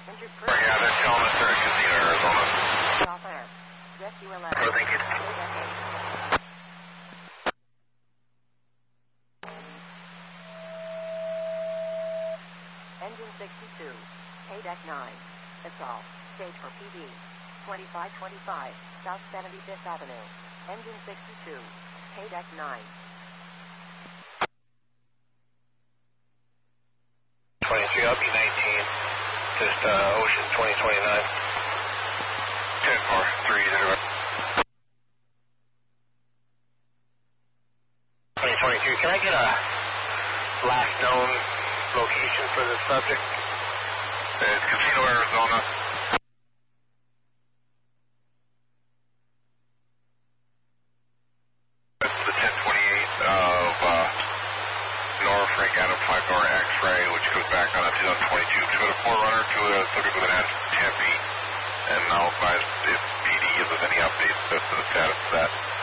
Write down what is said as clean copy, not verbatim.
Injured Yeah, person. that's Helmet for Casino, Arizona. Off air. Rescue 11. Oh, thank you. Engine 62. Paydeck 9. Assault. Stage for PD. 2525 South 75th Avenue. Engine 62. Paydeck 9. 23, I'll be 19. Just Ocean 2029. 10-4, 2022. Can I get a last known location for this subject? It's Casino, Arizona. That's the 1028 of Nora Frank Adam 5 Nora X-ray, which goes back on a 2022 Toyota 4Runner to a subject with an address of Tempe. And I'll advise if PD gives us any updates as to the status of that.